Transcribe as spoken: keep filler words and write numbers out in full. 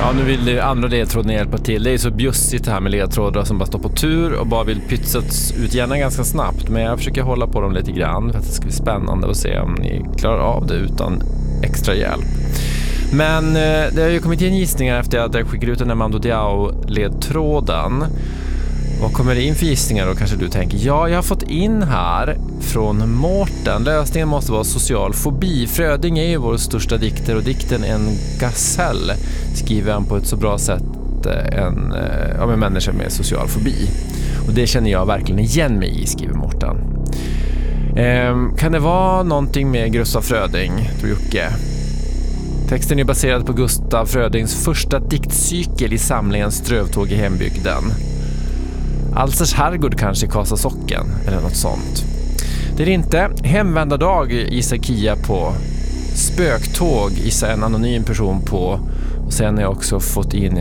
Ja, nu vill det andra ledtråden hjälpa till. Det är så bjussigt det här med ledtrådar som bara står på tur och bara vill pytsas ut gärna ganska snabbt. Men jag försöker hålla på dem lite grann för att det ska bli spännande att se om ni klarar av det utan extra hjälp. Men eh, det har ju kommit in gissningar efter att jag skickade ut den här Mando Diao-ledtråden. Vad kommer det in för gissningar då, kanske du tänker? Ja, jag har fått in här från Mårten. Lösningen måste vara social fobi. Fröding är ju vår största dikter och dikten En gasell skriver han på ett så bra sätt en, om en människa med social fobi. Och det känner jag verkligen igen mig i, skriver Mårten. Ehm, kan det vara någonting med Gustaf Fröding, tror Jocke? Texten är baserad på Gustaf Frödings första diktcykel i samlingen Strövtåg i hembygden. Alsers herrgård kanske i Kasasocken eller något sånt. Det är inte. Hemvända dag gissar Kia på. Spöktåg gissar en anonym person på. Och sen har jag också fått in